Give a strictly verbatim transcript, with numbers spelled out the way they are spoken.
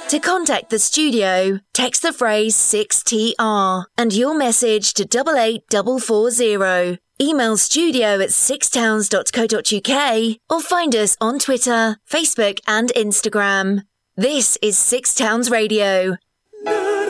To contact the studio, text the phrase six T R and your message to eight eight four four zero. Email studio at six towns dot co dot uk or find us on Twitter, Facebook and Instagram. This is Six Towns Radio,